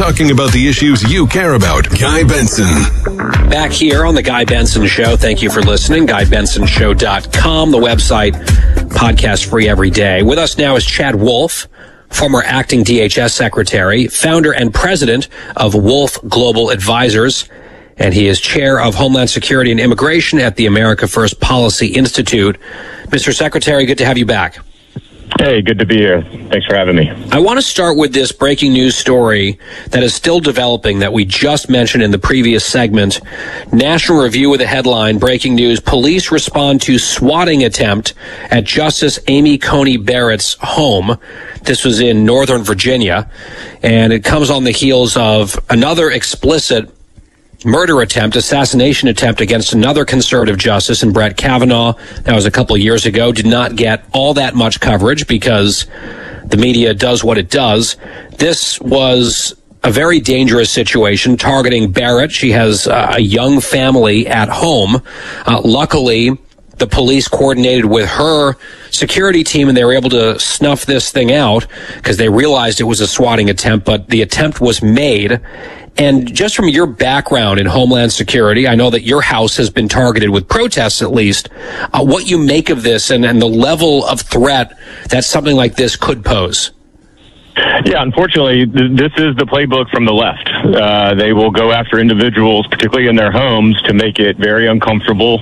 talking about the issues you care about. Guy Benson. Back here on The Guy Benson Show. Thank you for listening. GuyBensonShow.com, the website, podcast free every day. With us now is Chad Wolf, former acting DHS secretary, founder and president of Wolf Global Advisors, and he is chair of Homeland Security and Immigration at the America First Policy Institute. Mr. Secretary, good to have you back. Hey, good to be here. Thanks for having me. I want to start with this breaking news story that is still developing that we just mentioned in the previous segment. National Review with a headline, breaking news, police respond to swatting attempt at Justice Amy Coney Barrett's home. This was in Northern Virginia, and it comes on the heels of another explicit murder attempt, assassination attempt against another conservative justice in Brett Kavanaugh. That was a couple of years ago. Did not get all that much coverage because the media does what it does. This was a very dangerous situation targeting Barrett. She has a young family at home. Luckily, the police coordinated with her security team and they were able to snuff this thing out because they realized it was a swatting attempt, but the attempt was made. And just from your background in Homeland Security, I know that your house has been targeted with protests at least, what you make of this and the level of threat that something like this could pose. Yeah, unfortunately, this is the playbook from the left. They will go after individuals, particularly in their homes, to make it very uncomfortable,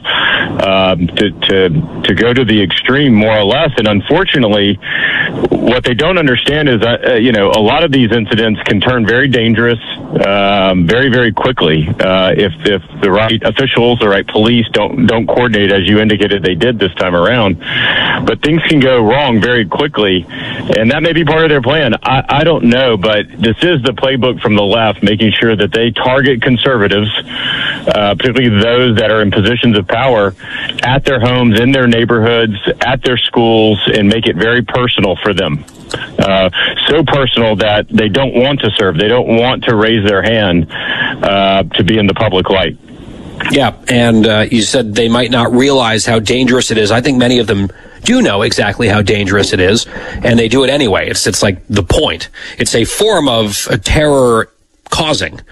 to go to the extreme, more or less. And unfortunately, what they don't understand is that, a lot of these incidents can turn very dangerous very, very quickly if the right officials, the right police don't coordinate, as you indicated they did this time around. But things can go wrong very quickly, and that may be part of their plan. I don't know, but this is the playbook from the left, making sure that they target conservatives, particularly those that are in positions of power, at their homes, in their neighborhoods, at their schools, and make it very personal for them. So personal that they don't want to serve. They don't want to raise their hand to be in the public light. Yeah, and you said they might not realize how dangerous it is. I think many of them do know exactly how dangerous it is, and they do it anyway. It's like the point. It's a form of terror causing.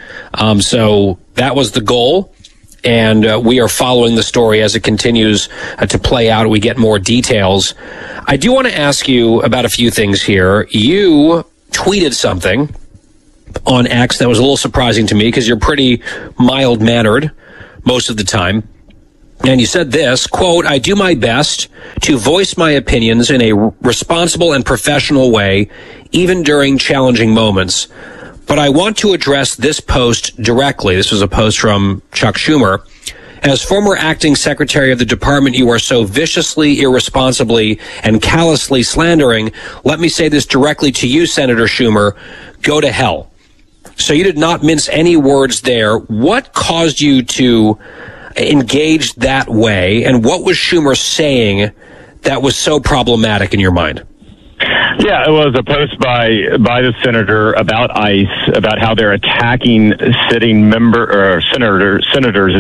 So that was the goal, and we are following the story as it continues to play out. We get more details. I do want to ask you about a few things here. You tweeted something on X that was a little surprising to me because you're pretty mild-mannered most of the time. And you said this, quote, "I do my best to voice my opinions in a responsible and professional way, even during challenging moments. But I want to address this post directly." This was a post from Chuck Schumer. "As former acting secretary of the department you are so viciously, irresponsibly, and callously slandering, let me say this directly to you, Senator Schumer, go to hell." So you did not mince any words there. What caused you to engage that way, and what was Schumer saying that was so problematic in your mind? Yeah, it was a post by the senator about ICE, about how they're attacking sitting senators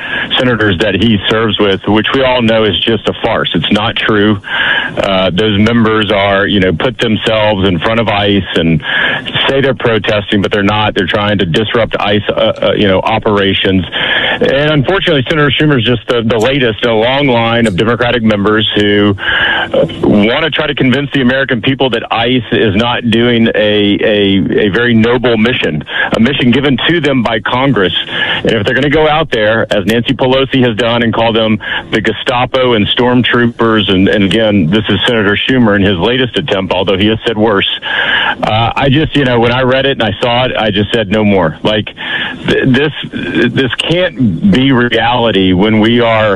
that he serves with, which we all know is just a farce. It's not true. Those members are, put themselves in front of ICE and say they're protesting, but they're not. They're trying to disrupt ICE, operations. And unfortunately, Senator Schumer is just the latest in a long line of Democratic members who want to try to convince the American people that ICE is not doing a very noble mission, a mission given to them by Congress. And if they're going to go out there, as Nancy Pelosi has done, and call them the Gestapo and stormtroopers, and again, this is Senator Schumer in his latest attempt, although he has said worse. I just, when I read it and I saw it, I just said no more. Like, this can't be reality when we are,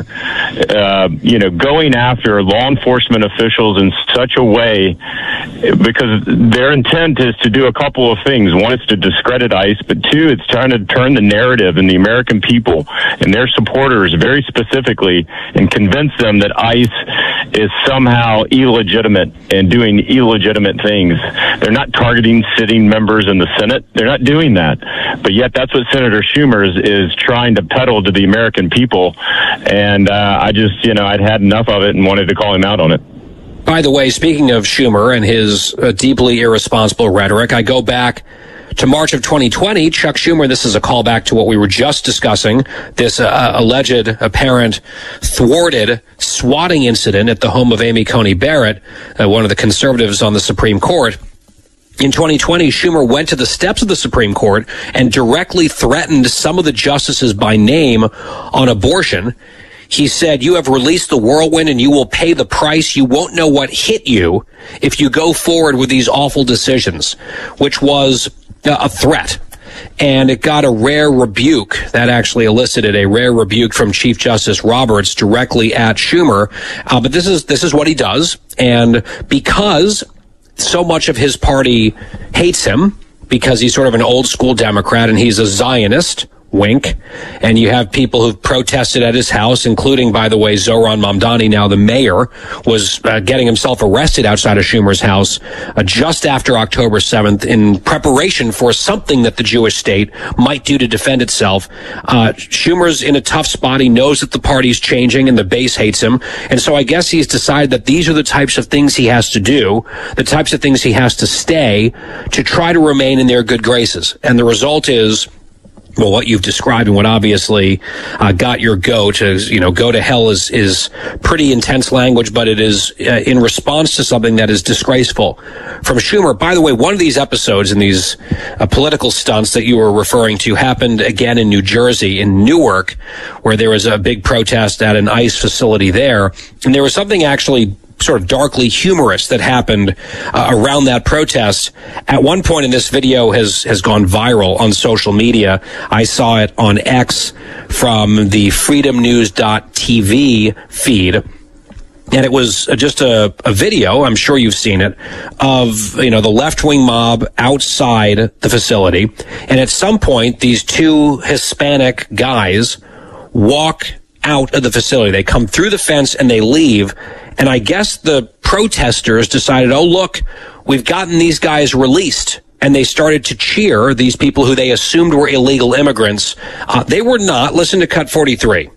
going after law enforcement officials in such a way, because their intent is to do a couple of things. One is to discredit ICE, but two, it's trying to turn the narrative in the American people and their supporters very specifically and convince them that ICE is somehow illegitimate and doing illegitimate things. They're not targeting sitting members in the Senate. They're not doing that. But yet that's what Senator Schumer is trying to peddle to the American people. And I just, I'd had enough of it and wanted to call him out on it. By the way, speaking of Schumer and his deeply irresponsible rhetoric, I go back to March of 2020, Chuck Schumer, this is a callback to what we were just discussing, this alleged, apparent, thwarted swatting incident at the home of Amy Coney Barrett, one of the conservatives on the Supreme Court. In 2020, Schumer went to the steps of the Supreme Court and directly threatened some of the justices by name on abortion. He said, "You have released the whirlwind and you will pay the price. You won't know what hit you if you go forward with these awful decisions," which was a threat. And it got a rare rebuke. That actually elicited a rare rebuke from Chief Justice Roberts directly at Schumer. But this is what he does. And because so much of his party hates him, because he's sort of an old school Democrat and he's a Zionist, wink, and you have people who've protested at his house, including, by the way, Zohran Mamdani, now the mayor, was getting himself arrested outside of Schumer's house just after October 7th in preparation for something that the Jewish state might do to defend itself. Schumer's in a tough spot. He knows that the party's changing and the base hates him. And so I guess he's decided that these are the types of things he has to do, the types of things he has to stay to try to remain in their good graces. And the result is, well, what you've described and what obviously got your go to hell is pretty intense language, but it is in response to something that is disgraceful from Schumer. By the way, one of these episodes in these political stunts that you were referring to happened again in New Jersey, in Newark, where there was a big protest at an ICE facility there. And there was something actually sort of darkly humorous that happened around that protest. At one point, and this video has gone viral on social media, I saw it on X from the freedomnews.tv feed. And it was just a video, I'm sure you've seen it, of, the left-wing mob outside the facility. And at some point, these two Hispanic guys walk out of the facility. They come through the fence and they leave. And I guess the protesters decided, oh, look, we've gotten these guys released. And they started to cheer these people who they assumed were illegal immigrants. They were not. Listen to Cut 43.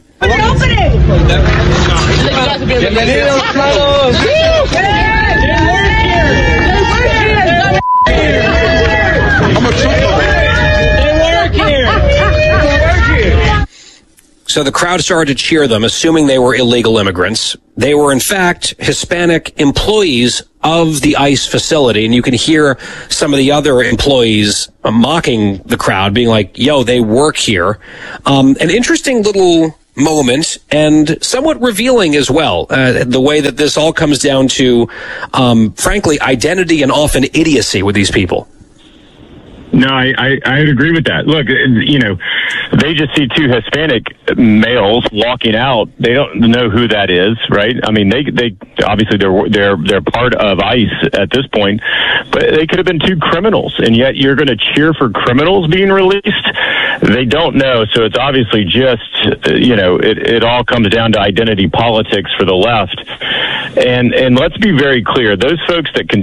So the crowd started to cheer them, assuming they were illegal immigrants. They were, in fact, Hispanic employees of the ICE facility. And you can hear some of the other employees mocking the crowd, being like, yo, they work here. An interesting little moment and somewhat revealing as well, the way that this all comes down to, frankly, identity and often idiocy with these people. No, I'd agree with that. Look, they just see two Hispanic males walking out. They don't know who that is, right? I mean, they obviously they're part of ICE at this point, but they could have been two criminals, and yet you're going to cheer for criminals being released? They don't know, so it's obviously just, it all comes down to identity politics for the left. And let's be very clear, those folks that